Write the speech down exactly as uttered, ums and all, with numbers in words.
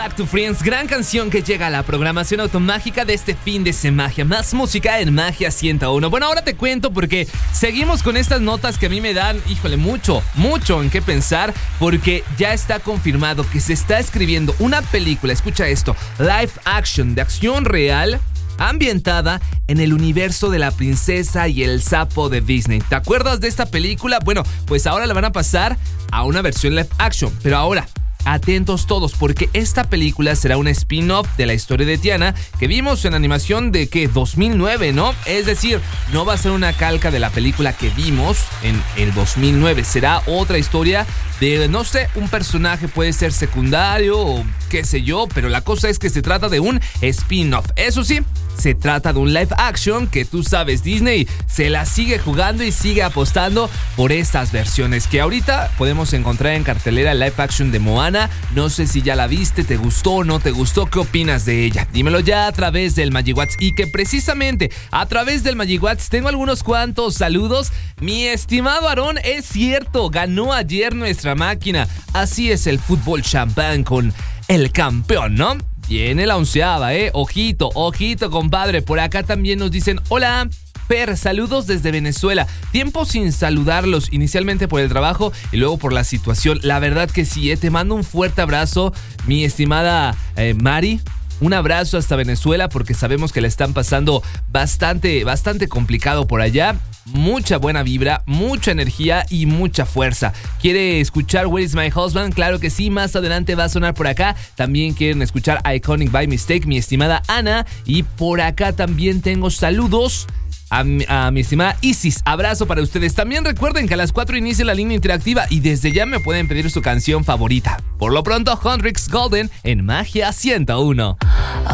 Back to Friends, gran canción que llega a la programación automágica de este fin de semana. Más música en Magia ciento uno. Bueno, ahora te cuento porque seguimos con estas notas que a mí me dan, híjole, mucho, mucho en qué pensar, porque ya está confirmado que se está escribiendo una película, escucha esto, live action, de acción real, ambientada en el universo de La Princesa y el Sapo de Disney. ¿Te acuerdas de esta película? Bueno, pues ahora la van a pasar a una versión live action, pero ahora atentos todos, porque esta película será un spin-off de la historia de Tiana que vimos en animación de que dos mil nueve, ¿no? Es decir, no va a ser una calca de la película que vimos en el dos mil nueve, será otra historia de, no sé, un personaje puede ser secundario o qué sé yo, pero la cosa es que se trata de un spin-off. Eso sí, se trata de un live action que tú sabes, Disney se la sigue jugando y sigue apostando por estas versiones que ahorita podemos encontrar en cartelera. El live action de Moana, no sé si ya la viste, te gustó o no te gustó, ¿qué opinas de ella? Dímelo ya a través del Magiwats, y que precisamente a través del Magiwats tengo algunos cuantos saludos. Mi estimado Aarón, es cierto, ganó ayer nuestra máquina, así es el fútbol champán con el campeón, ¿no? Viene la onceava, ¿eh? Ojito, ojito, compadre. Por acá también nos dicen, hola, Per, saludos desde Venezuela. Tiempo sin saludarlos, inicialmente por el trabajo y luego por la situación. La verdad que sí, ¿eh? Te mando un fuerte abrazo, mi estimada eh, Mari. Un abrazo hasta Venezuela, porque sabemos que la están pasando bastante, bastante complicado por allá. Mucha buena vibra, mucha energía y mucha fuerza. ¿Quiere escuchar Where is my husband? Claro que sí, más adelante va a sonar por acá. También quieren escuchar Iconic by Mistake, mi estimada Ana. Y por acá también tengo saludos a mi, a mi estimada Isis. Abrazo para ustedes. También recuerden que a las cuatro inicia la línea interactiva y desde ya me pueden pedir su canción favorita. Por lo pronto, Hendrix Golden en Magia ciento uno.